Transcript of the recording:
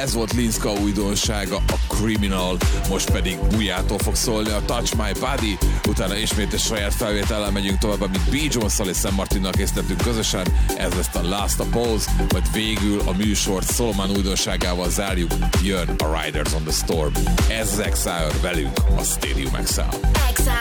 Ez volt Linska újdonsága, a Criminal, most pedig Bujától fog szólni a Touch My Body, utána ismét egy saját felvétellel megyünk tovább, amit B. Jones-szal és Sam Martinnal készítettünk közösen, ez lesz a Last of Us, majd végül a műsort Solomon újdonságával zárjuk, jön a Riders on the Storm. Ez az Exile velünk a Stadium Exile.